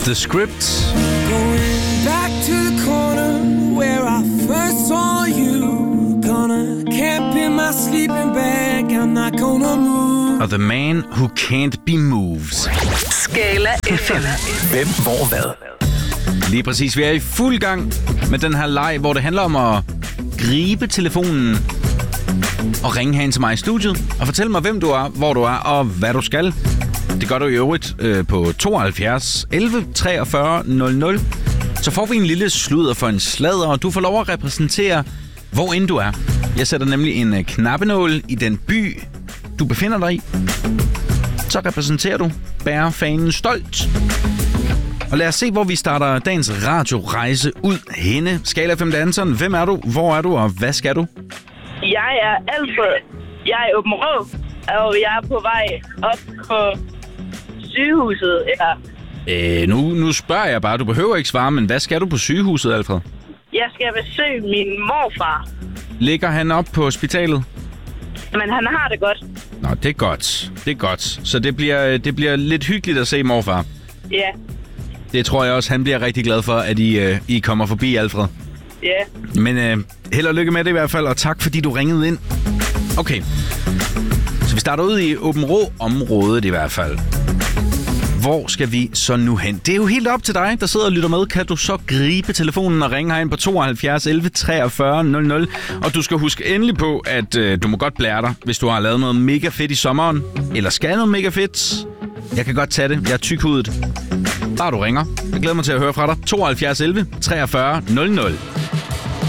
The Script. Going back to the corner where I first saw you. Gonna camp in my sleeping bag. I'm not gonna move. Og The Man Who Can't Be Moved. Skala FM. Hvem, hvor, hvad? Lige præcis. Vi er i fuld gang med den her leg, hvor det handler om at gribe telefonen og ringe hen til mig i studiet og fortælle mig, hvem du er, hvor du er og hvad du skal. Det gør du i øvrigt på 72 11 43 00. Så får vi en lille sludder for en sladder, og du får lov at repræsentere, hvor end du er. Jeg sætter nemlig en knappenål i den by, du befinder dig i. Så repræsenterer du. Bærer fanen stolt. Og lad os se, hvor vi starter dagens radiorejse ud henne. Skala 5 Anton, hvem er du, hvor er du, og hvad skal du? Jeg er Alfred. Jeg er i Aabenraa, og jeg er på vej op på sygehuset. Ja. Nu spørger jeg bare. Du behøver ikke svare, men hvad skal du på sygehuset, Alfred? Jeg skal besøge min morfar. Ligger han op på hospitalet? Men han har det godt. Nå, det er godt. Det er godt. Så det bliver lidt hyggeligt at se morfar. Ja. Det tror jeg også, han bliver rigtig glad for, at I kommer forbi, Alfred. Ja. Men held og lykke med det i hvert fald, og tak fordi du ringede ind. Okay. Så vi starter ud i Aabenraa-området i hvert fald. Hvor skal vi så nu hen? Det er jo helt op til dig, der sidder og lytter med. Kan du så gribe telefonen og ringe herind på 72 11 43 00? Og du skal huske endelig på, at du må godt blære dig, hvis du har lavet noget mega fedt i sommeren. Eller skal noget mega fedt. Jeg kan godt tage det. Jeg er tykhudet. Bare du ringer. Jeg glæder mig til at høre fra dig. 72 11 43 00.